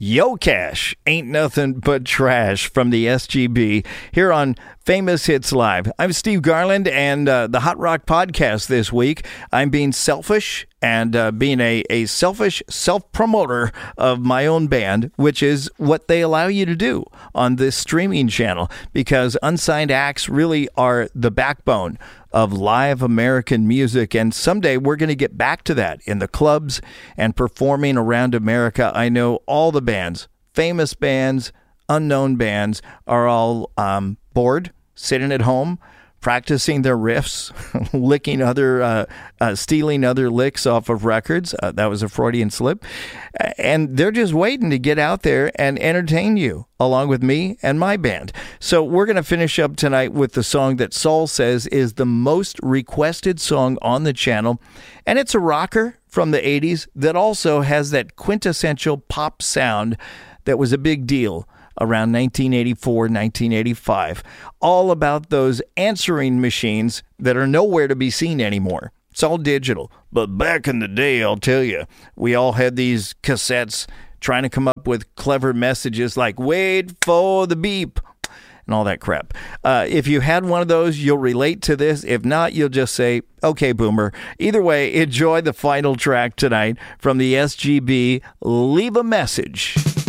Yo Cash, Ain't Nothing But Trash from the SGB here on Famous Hits Live. I'm Steve Garland, and the Hot Rock Podcast this week, I'm being selfish and being a selfish self-promoter of my own band, which is what they allow you to do on this streaming channel, because unsigned acts really are the backbone of live American music, and someday we're going to get back to that in the clubs and performing around America. I know all the bands, famous bands, unknown bands, are all bored, sitting at home, practicing their riffs, licking stealing other licks off of records. That was a Freudian slip. And they're just waiting to get out there and entertain you, along with me and my band. So we're going to finish up tonight with the song that Saul says is the most requested song on the channel. And it's a rocker from the 80s that also has that quintessential pop sound that was a big deal around 1984, 1985, all about those answering machines that are nowhere to be seen anymore. It's all digital. But back in the day, I'll tell you, we all had these cassettes trying to come up with clever messages like, wait for the beep, and all that crap. If you had one of those, you'll relate to this. If not, you'll just say, okay, boomer. Either way, enjoy the final track tonight from the SGB, Leave a Message.